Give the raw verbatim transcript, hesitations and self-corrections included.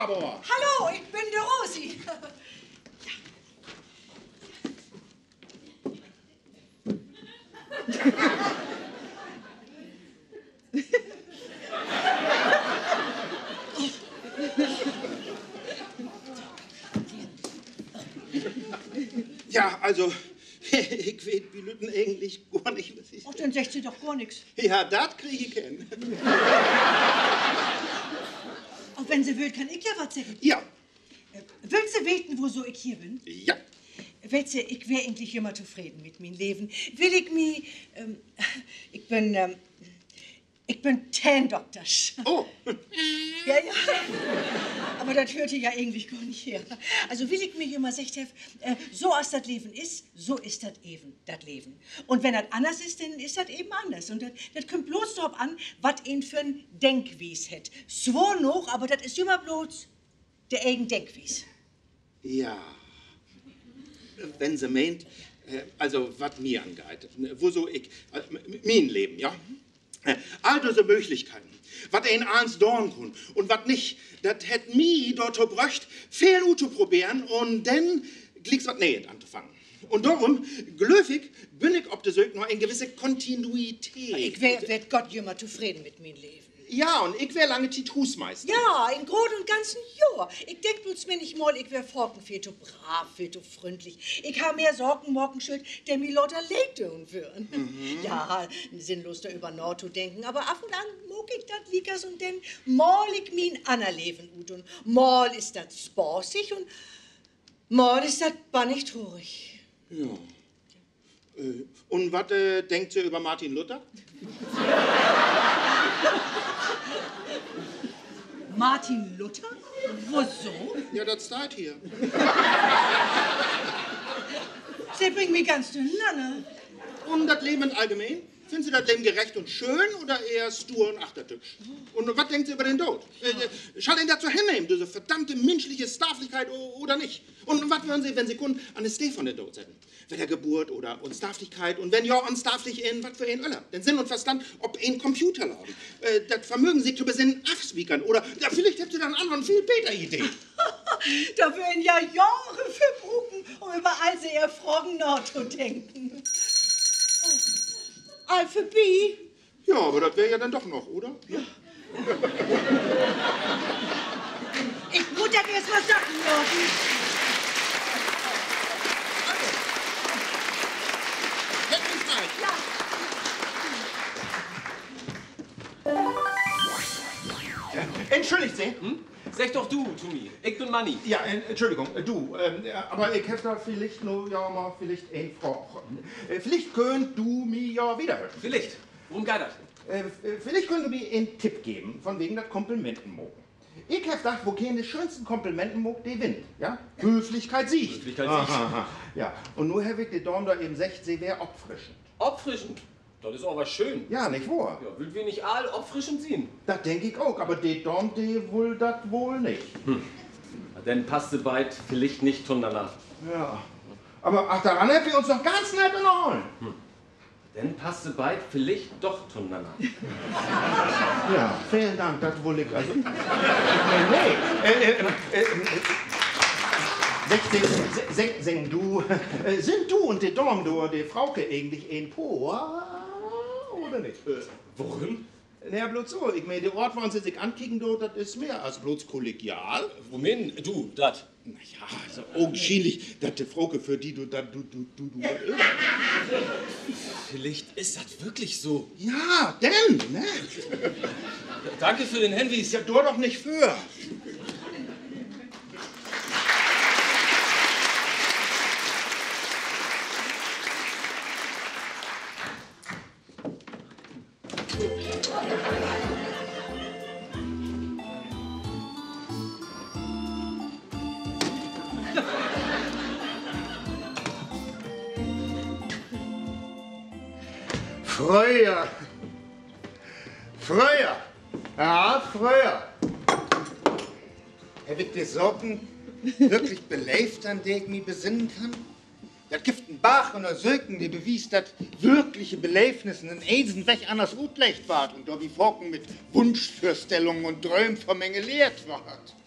Aber. Hallo, ich bin der Rosi. Ja, also, ich weiß wie Lütten eigentlich gar nicht, was ich... Ach, dann sagt sie doch gar nichts. Ja, das krieg ich hin. Auch wenn sie will, kann ich ja was sagen. Ja. Äh, willst du wissen, wieso ich hier bin? Ja. Weißt du, ich wäre eigentlich immer zufrieden mit meinem Leben. Will ich mich... Ähm, ich bin... Ähm, ich bin Tan-Doktor. Oh. Ja, ja. Aber das hört ihr ja eigentlich gar nicht her. Also will ich mir immer gesagt habe, äh, so als das Leben ist, so ist das eben, das Leben. Und wenn das anders ist, dann ist das eben anders. Und das, das kommt bloß darauf an, was ihn für ein Denkwies hat. Zwar noch, aber das ist immer bloß der eigen Denkwies. Ja. Wenn sie meint, äh, also was mir angeht, wo so ich, äh, mein Leben, ja? All diese Möglichkeiten, was ein eins dorn kann und was nicht, das hätt mi dort bröcht, viel zu probieren und dann glick's was Nähet anzufangen. Und darum, glöfig, bin ich ob der Sög noch eine gewisse Kontinuität. Ich wär, werd Gott immer zufrieden mit meinem Leben. Ja, und ich wär lange Tit Husmeister. Ja, im Großen und Ganzen ja. Ich denk bloß mir nicht mal, ich wär forken viel zu brav, viel zu freundlich. Ich habe mehr Sorgen morgenschild, der mir lauter leid tun würden. Mhm. Ja, sinnlos da über Nord zu denken, aber ab und an mag ich das liegers und denn mal ich min aner Leben ut und mal ist das spaßig und mal ist das bannig traurig. Ja. Äh, und was äh, denkt ihr über Martin Luther? Martin Luther? Wieso? Ja, das steht hier. Sie bringt mich ganz durcheinander. Und das Leben im Allgemeinen? Finden Sie das Leben gerecht und schön oder eher stur und achtertückisch? Und was denkt Sie über den Tod? Äh, Schall ihn dazu hinnehmen, diese verdammte menschliche Starflichkeit oder nicht? Und was würden Sie, wenn Sie Kunden an das Steh von den Tod setzen? Weder Geburt oder Unsterflichkeit und wenn ja, unsterflich in, was für ein Öller? Den Sinn und Verstand, ob ein Computer lauten. Äh, das Vermögen, sich zu besinnen, afswiekern oder ja, vielleicht habt ihr dann eine andere, viel besser Idee. Da würden ja Jahre verbruchen, um über all sehr Fragen nachzudenken. Oh. Alphabet? Ja, aber das wäre ja dann doch noch, oder? Ja. Ich muss das erst mal sagen lassen. Entschuldigt Sie. Hm? Sag doch du, Tumi. Ich bin Manni. Ja, äh, Entschuldigung, äh, du. Ähm, ja, aber ich hätte da vielleicht nur ja mal vielleicht ein Frage. Äh, vielleicht könnt du mir ja wiederhören. Vielleicht. Worum geht das? Äh, vielleicht könnt du mir einen Tipp geben, von wegen das Komplimentenmogen. Ich hab gedacht, wo kein die schönsten Komplimenten mag, die winnt, ja? Höflichkeit siegt. Höflichkeit siegt. Aha, aha. Ja, und nur Herr Wick, die Dorn da eben sagt, sie wäre opfrischend. Opfrischend? Das ist aber schön. Ja, nicht wahr? Ja, will wir nicht all opfrischend sehen? Das denke ich auch, aber die Dorn, die wohl das wohl nicht. Hm. Na, dann passt sie bald vielleicht nicht zueinander. Ja, aber ach, daran hätten wir uns doch ganz nett erholen. Hm. Dann passt sie bald vielleicht doch zueinander. Ja, vielen Dank, das wohl ich. Also, nee, nee. Äh, äh, äh, äh, Sing, sing, sing du, äh, sind du und die Dorn, du, die Frauke eigentlich ein Po, oder nicht? Äh, worin? Naja, bloß so, ich meine, der Ort, wo sie sich ankicken, du, das ist mehr als bloß kollegial. Womin? Du, dat. Naja, also augenscheinlich, dass die Frauke, für die du da, du, du, du, du, Vielleicht ist das wirklich so. Ja, denn, ne? Danke für den Hinweis. Ja, du doch nicht für. Früher. Früher. Ja, früher. Herr Wick, die Sorten wirklich belebt, an der ich mich besinnen kann? Das gibt ein Bach und ein Söken, die bewies, dass wirkliche Beleibnissen in Eisen weg anders utlecht ward und da wie Forken mit Wunschvorstellungen und Träumen vermengeliert ward.